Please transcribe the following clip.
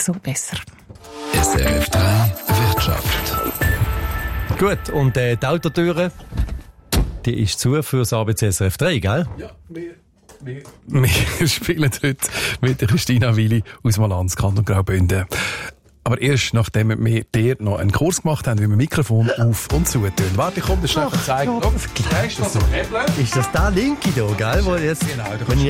so besser. SRF 3 Wirtschaft. Gut, und die Autotüre, die ist zu für das ABC SRF 3, gell? Ja, wir spielen heute mit Christina Willi aus Malanz, Kanton Graubünden. Aber erst nachdem wir dir noch einen Kurs gemacht haben, wie wir Mikrofon auf- und zutun. Warte, ich komme dir schnell zeigen. Ist das der linke da, gell? Wo jetzt, Genau, wenn ich